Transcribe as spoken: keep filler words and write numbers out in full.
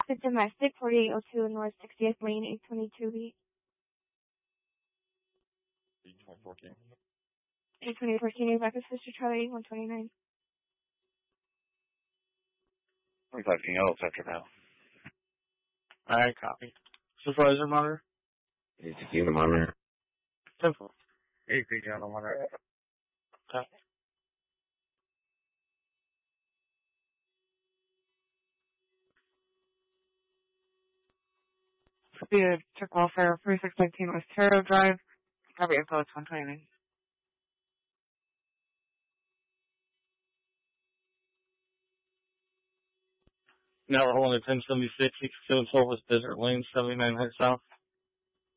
traffic domestic, forty-eight oh two North sixtieth Lane, eight twenty-two B. eight twenty fourteen. eight twenty fourteen, Rebecca Sister Charlie, one twenty-nine. twenty-five King L, sector now. Alright, copy. Supervisor monitor? It's a human monitor. Simple. eight King L monitor. Okay. Copy of check welfare, forty-six nineteen West Taro Drive. Copy info, it's one twenty-nine. Now we're holding at ten seventy-six, six seven twelve West Desert Lane, seventy-nine Heights South.